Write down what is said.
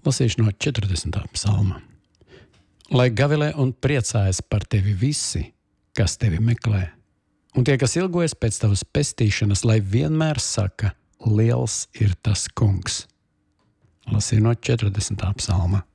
Lasīšu no 40. psalma. Lai gavilē un priecājas par tevi visi, kas tevi meklē, un tie, kas ilgojas pēc tavas pestīšanas, lai vienmēr saka, liels ir tas kungs. Lasīju no 40. psalma.